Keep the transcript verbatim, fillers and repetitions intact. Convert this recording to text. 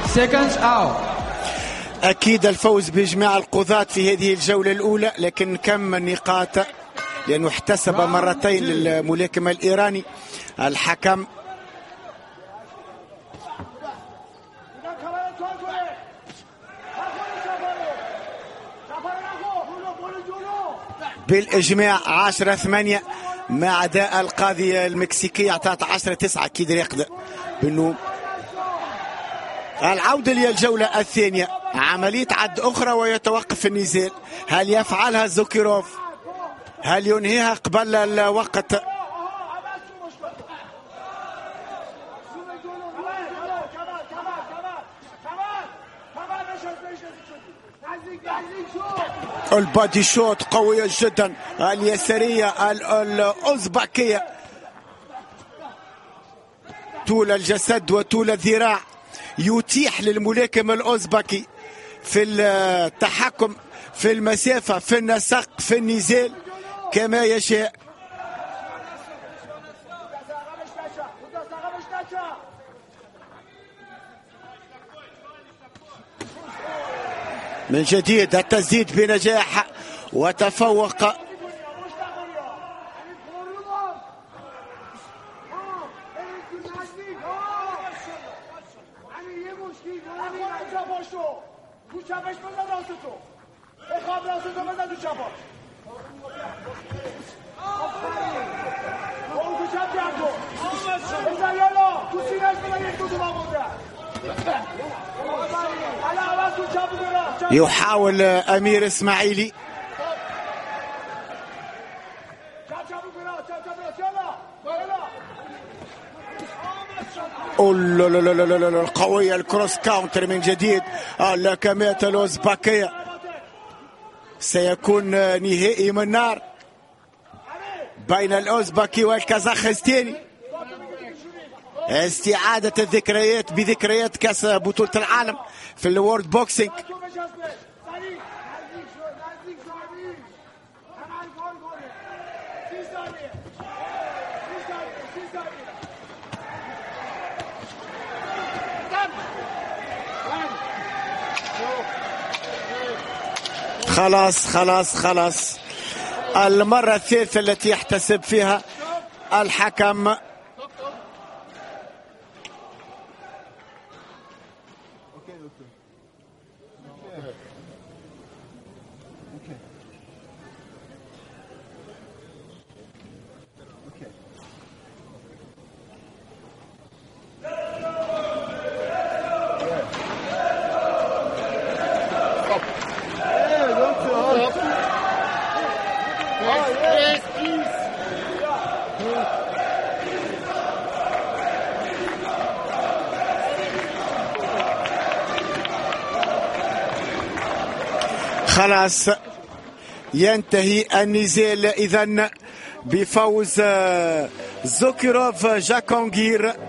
seconds out. أكيد الفوز بإجماع القضاة في هذه الجولة الأولى، لكن كم النقاط لأنه احتسب مرتين للملاكم الإيراني الحكم. بالإجماع عشرة ثمانية، ما عدا القاضية المكسيكية اعطت عشرة تسعة. أكيد يقدر بأنه العودة للجولة الثانية عملية عد أخرى ويتوقف النزال. هل يفعلها زوكيروف؟ هل ينهيها قبل الوقت؟ البادي شوت قوية جدا اليسارية الأوزبكية، طول الجسد وطول الذراع يتيح للملاكم الأوزبكي في التحكم في المسافة، في النسق، في النزال كما يشاء. من جديد التسديد بنجاح وتفوق. يحاول أمير إسماعيلي القوية الكروس كاونتر من جديد اللكمات الأوزبكية. سيكون نهائي من نار بين الأوزبكي والكازاخستاني، استعادة الذكريات بذكريات كأس بطولة العالم في الوورد بوكسينج. خلاص خلاص خلاص المرة الثالثة التي يحتسب فيها الحكم. خلاص ينتهي النزال إذن بفوز زوكيروف جاكونغير